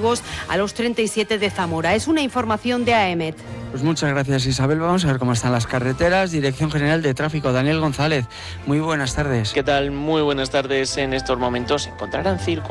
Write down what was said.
Olivos a los 37 de Zamora. Es una información de AEMET. Pues muchas gracias, Isabel. Vamos a ver cómo están las carreteras. Dirección General de Tráfico, Daniel González. Muy buenas tardes. ¿Qué tal? Muy buenas tardes. En estos momentos encontrarán